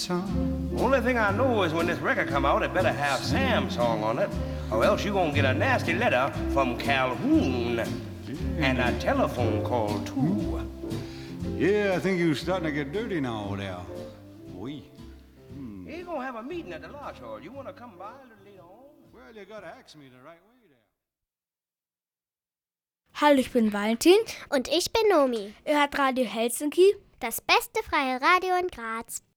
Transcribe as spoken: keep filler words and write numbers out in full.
song. Only thing I know is when this record come out, it better have Sam's song on it, or else you gonna get a nasty letter from Calhoun and a telephone call too. Yeah, I think you're starting to get dirty now there. Oui. Hmm. You're gonna have a meeting at the Lodge Hall. You wanna come by a little later on? Well, you gotta ask me the right way there. Hallo, ich bin Valentin. Und ich bin Nomi. Ihr hört Radio Helsinki. Das beste freie Radio in Graz.